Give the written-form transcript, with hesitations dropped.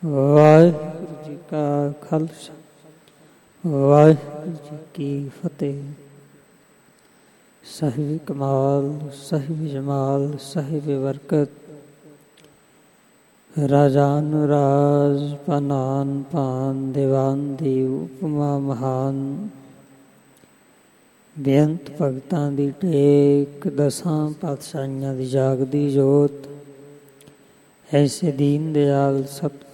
ਵਾਹਿਗੁਰੂ ਜੀ ਕਾ ਖਾਲਸਾ ਵਾਹਿਗੁਰੂ ਜੀ ਕੀ ਫਤਿਹ। ਸਾਹਿਬ ਕਮਾਲ ਸਾਹਿਬ ਜਮਾਲ ਸਾਹਿਬ ਬਰਕਤ, ਰਾਜਾਨ ਰਾਜ ਪਨਾਨ ਪਾਨ ਦੀਵਾਨ ਦੀ ਉਪਮਾ ਮਹਾਨ। ਬੇਅੰਤ ਭਗਤਾਂ ਦੀ ਟੇਕ, ਦਸਾਂ ਪਾਤਸ਼ਾਹੀਆਂ ਦੀ ਜਾਗਦੀ ਜੋਤ, ਐਸੇ ਦੀਨ ਦਿਆਲ ਸਤਿਗੁਰੂ